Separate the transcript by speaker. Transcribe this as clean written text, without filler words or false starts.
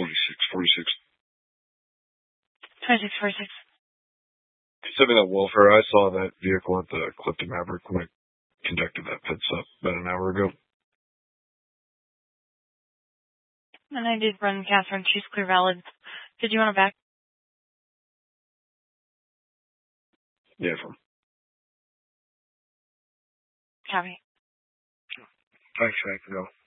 Speaker 1: 46.
Speaker 2: 2646.
Speaker 1: Send me that welfare. I saw that vehicle at the Clifton Maverick when I conducted that pit stop about an hour ago.
Speaker 2: And I did run Catherine. She's clear valid. Did you want to back?
Speaker 1: Yeah, from.
Speaker 2: Copy.
Speaker 1: Thanks, go.